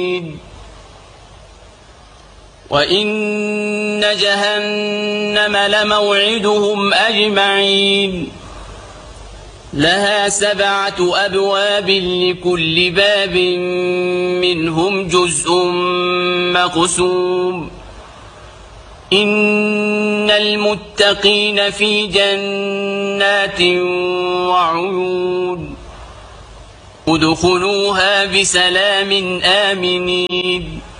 وإن جهنم لموعدهم أجمعين لها 7 أبواب لكل باب منهم جزء مقسوم إن المتقين في جنات وعيون ادخلوها بسلام آمنين